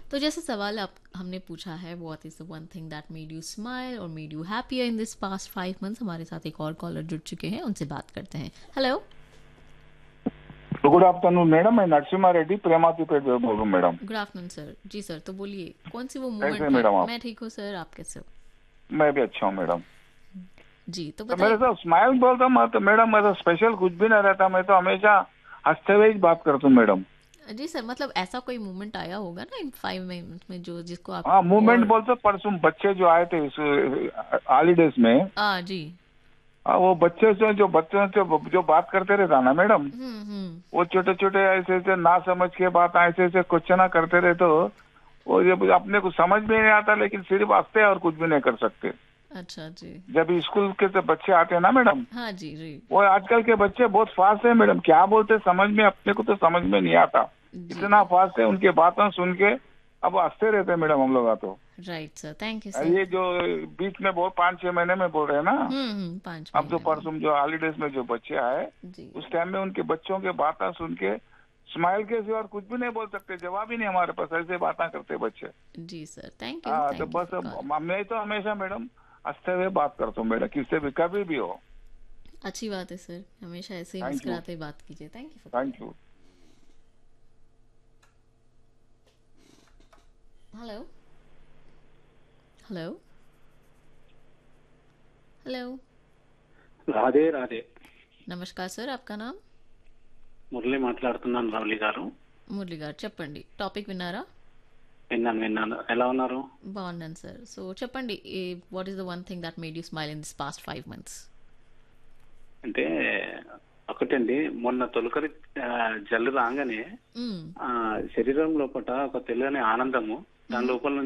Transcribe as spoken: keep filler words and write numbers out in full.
तो जैसे सवाल आप हमने पूछा है, what is the one thing that made you smile और made you happier in this past five months. हमारे साथ एक और कॉलर जुड़ चुके हैं, उनसे बात करते हैं। हेलो, गुड आफ्टरनून मैडम, मैं नरसिम्हा रेड्डी प्रेमातीपेट से बोल रहा हूँ मैडम। Good afternoon sir. जी सर, तो बोलिए कौन सी वो कैसे हैं मोमेंट है। मैडम आप? मैं ठीक हूँ सर, आप कैसे हो? मैं भी अच्छा हूँ मैडम। जी तो तो मेरे बताइए। साथ स्माइल बोलता हूँ तो मैडम मेरा स्पेशल कुछ भी नहीं रहता, मैं तो हमेशा हंसते हुए ही बात करता हूँ मैडम। जी सर, मतलब ऐसा कोई मोमेंट आया होगा ना इन फाइव मिनट्स में जो जिसको आप हाँ, मूवमेंट और बोलते परसों बच्चे जो आए थे इस हॉलीडेज में। आ जी। हाँ, वो बच्चे से जो बच्चों से जो बात करते रहता ना मैडम, हम्म हम्म। वो छोटे छोटे ऐसे ऐसे ना समझ के बात ऐसे ऐसे क्वेश्चन करते रहे, तो वो ये अपने को समझ में नहीं आता, लेकिन सिर्फ हंसते हैं और कुछ भी नहीं कर सकते। अच्छा जी। जब स्कूल के तो बच्चे आते हैं ना मैडम, हाँ जी जी। वो आजकल के बच्चे बहुत फास्ट है मैडम, क्या बोलते समझ में अपने को तो समझ में नहीं आता। जी इतना फास्ट है, उनके बातें सुन के अब हंसते रहते हैं मैडम हम लोग। तो राइट सर, थैंक यू और सर। ये जो बीच में बहुत पाँच छह महीने में बोल रहे हैं ना, हम्म हम्म, पाँच अब जो महीने में। परसों जो हॉलीडेज में जो बच्चे आए, जी उस टाइम में उनके बच्चों के बातें सुन के स्माइल के सिवा और कुछ भी नहीं बोल सकते, जवाब ही नहीं हमारे पास, ऐसे बातें करते बच्चे। जी सर, थैंक यू हाँ, तो थैंक यू बस फॉर अब कॉलिंग। मैं तो हमेशा मैडम हंसते हुए बात करता हूँ मैडम, किससे भी कभी भी हो। अच्छी बात है सर, हमेशा ऐसे ही थैंक यू। मुस्कुराते बात कीजिए। Thank you for thank calling. You. Hello hello hello. Radhe Radhe. Namaskar sir, आपका नाम? మురళి మాట్లాడుతున్నాను రవలి గారు. మురళి గారు చెప్పండి, టాపిక్ విన్నారా? విన్నాను విన్నాను ఎలా ఉన్నారు? బాగున్నాను సార్. సో చెప్పండి, what is the one thing that made you smile in this past five months? అంటే ఒకటండి, మొన్న తొలకరి ఆ, జల్లు రాగానే ఆ శరీరం లోపల ఒక తెలియని ఆనందము, దాని లోపల